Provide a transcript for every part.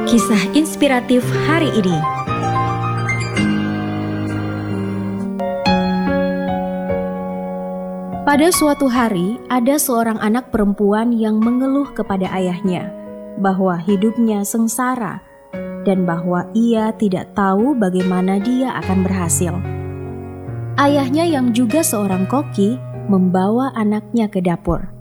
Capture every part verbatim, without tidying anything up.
Kisah inspiratif hari ini. Pada suatu hari, ada seorang anak perempuan yang mengeluh kepada ayahnya bahwa hidupnya sengsara dan bahwa ia tidak tahu bagaimana dia akan berhasil. Ayahnya yang juga seorang koki membawa anaknya ke dapur.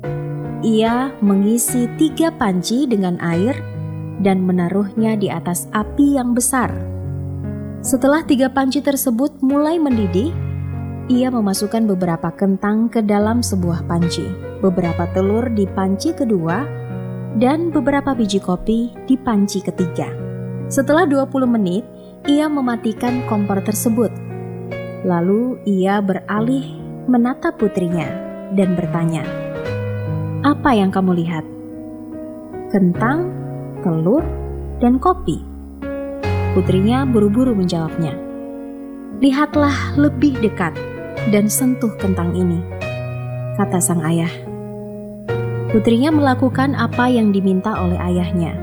Ia mengisi tiga panci dengan air dan menaruhnya di atas api yang besar. Setelah tiga panci tersebut mulai mendidih, ia memasukkan beberapa kentang ke dalam sebuah panci, beberapa telur di panci kedua, dan beberapa biji kopi di panci ketiga. Setelah dua puluh menit, ia mematikan kompor tersebut. Lalu ia beralih menatap putrinya dan bertanya, "Apa yang kamu lihat?" "Kentang, telur, dan kopi." Putrinya buru-buru menjawabnya. "Lihatlah lebih dekat dan sentuh kentang ini," kata sang ayah. Putrinya melakukan apa yang diminta oleh ayahnya.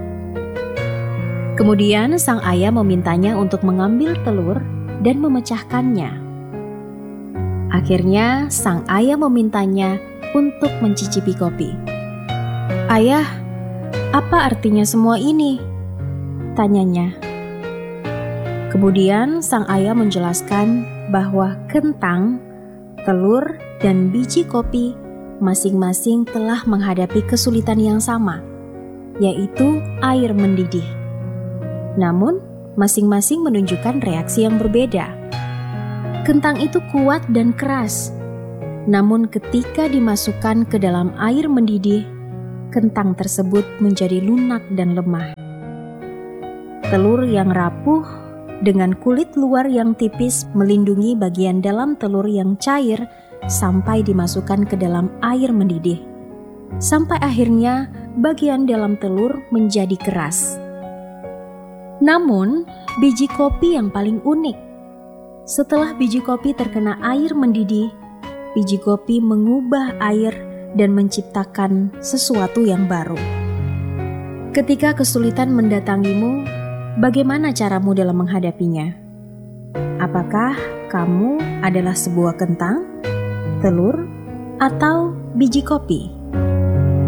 Kemudian sang ayah memintanya untuk mengambil telur dan memecahkannya. Akhirnya sang ayah memintanya untuk mencicipi kopi. "Ayah, apa artinya semua ini?" tanyanya. Kemudian sang ayah menjelaskan bahwa kentang, telur, dan biji kopi masing-masing telah menghadapi kesulitan yang sama, yaitu air mendidih. Namun, masing-masing menunjukkan reaksi yang berbeda. Kentang itu kuat dan keras, namun ketika dimasukkan ke dalam air mendidih, kentang tersebut menjadi lunak dan lemah. Telur yang rapuh dengan kulit luar yang tipis melindungi bagian dalam telur yang cair sampai dimasukkan ke dalam air mendidih. Sampai akhirnya bagian dalam telur menjadi keras. Namun, biji kopi yang paling unik. Setelah biji kopi terkena air mendidih, biji kopi mengubah air dan menciptakan sesuatu yang baru. Ketika kesulitan mendatangimu, bagaimana caramu dalam menghadapinya? Apakah kamu adalah sebuah kentang, telur, atau biji kopi?